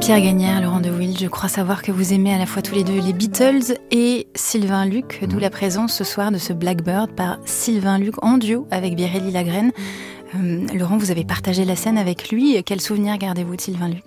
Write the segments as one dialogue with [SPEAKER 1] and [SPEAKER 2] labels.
[SPEAKER 1] Pierre Gagnère, Laurent de Wild, je crois savoir que vous aimez à la fois tous les deux les Beatles et Sylvain Luc, d'où la présence ce soir de ce Blackbird par Sylvain Luc en duo avec Biréli Lagrène. Laurent, vous avez partagé la scène avec lui. Quel souvenir gardez-vous de Sylvain Luc ?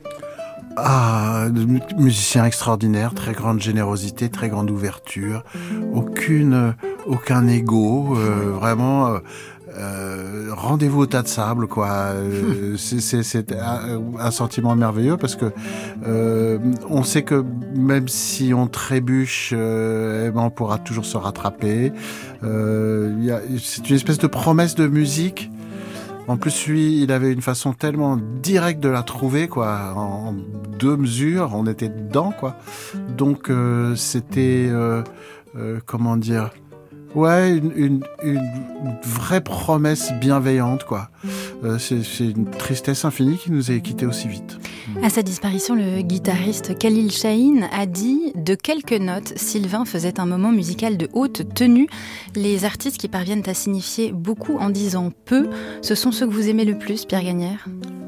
[SPEAKER 2] Musicien extraordinaire, très grande générosité, très grande ouverture, aucun ego, vraiment rendez-vous au tas de sable, quoi. C'est un sentiment merveilleux parce que on sait que même si on trébuche, on pourra toujours se rattraper. C'est une espèce de promesse de musique. En plus, lui, il avait une façon tellement directe de la trouver, quoi, en 2 mesures, on était dedans, quoi. Donc, c'était, comment dire, ouais, une vraie promesse bienveillante, quoi. C'est une tristesse infinie qui nous ait quittés aussi vite.
[SPEAKER 1] À sa disparition, le guitariste Khalil Shahin a dit « De quelques notes, Sylvain faisait un moment musical de haute tenue. Les artistes qui parviennent à signifier beaucoup en disant peu, ce sont ceux que vous aimez le plus, Pierre Gagnère ?»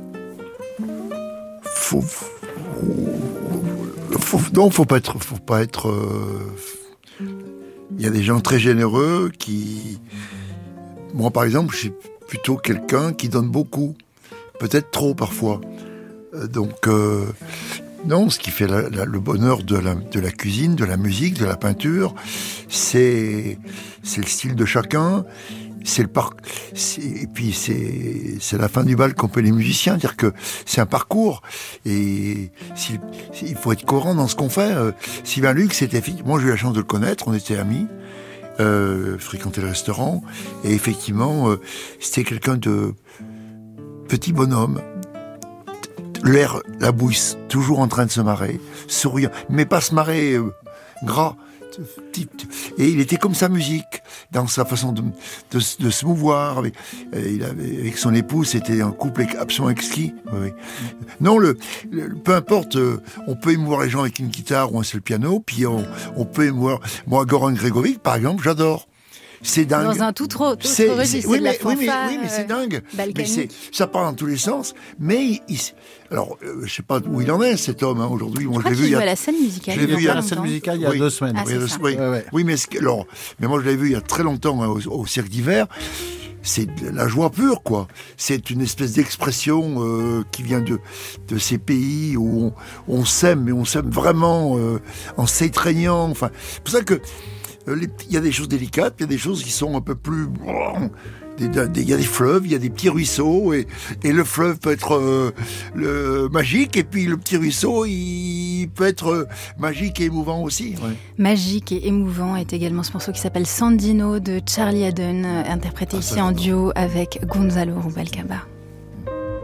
[SPEAKER 3] Faut pas être. Il y a des gens très généreux qui. Moi, par exemple, je suis plutôt quelqu'un qui donne beaucoup, peut-être trop parfois. Donc, non, ce qui fait le bonheur de la cuisine, de la musique, de la peinture, c'est le style de chacun. Et puis c'est la fin du bal qu'ont fait les musiciens, dire que c'est un parcours et il faut être cohérent dans ce qu'on fait. Sylvain Luc, moi j'ai eu la chance de le connaître, on était amis, fréquentait le restaurant et effectivement c'était quelqu'un de petit bonhomme, l'air, la bouille, toujours en train de se marrer, souriant, mais pas se marrer gras. Et il était comme sa musique, dans sa façon de se mouvoir. Avec son épouse, c'était un couple absolument exquis. Oui. Non, peu importe, on peut émouvoir les gens avec une guitare ou un seul piano, puis on peut émouvoir. Moi, Goran Bregović, par exemple, j'adore. C'est dingue.
[SPEAKER 1] Dans un tout autre registre,
[SPEAKER 3] oui,
[SPEAKER 1] de la fanfare,
[SPEAKER 3] mais c'est dingue.
[SPEAKER 1] balkanique.
[SPEAKER 3] Mais ça part dans tous les sens. Mais alors, je sais pas où il en est, cet homme, aujourd'hui.
[SPEAKER 1] Moi, je l'ai vu. Il joue à la scène musicale.
[SPEAKER 2] Je l'ai vu à la scène musicale il y a 2 semaines.
[SPEAKER 1] Ah, c'est ça.
[SPEAKER 3] Oui, mais moi, je l'ai vu il y a très longtemps au Cirque d'hiver. C'est de la joie pure, quoi. C'est une espèce d'expression qui vient de ces pays où on s'aime, mais on s'aime vraiment en s'étreignant. Enfin, c'est pour ça que il y a des choses délicates, il y a des choses qui sont un peu plus... Il y a des fleuves, il y a des petits ruisseaux, et le fleuve peut être magique, et puis le petit ruisseau, il peut être magique et émouvant aussi. Ouais.
[SPEAKER 1] Magique et émouvant est également ce morceau qui s'appelle Sandino de Charlie Haden, interprété ici en duo avec Gonzalo Rubalcaba.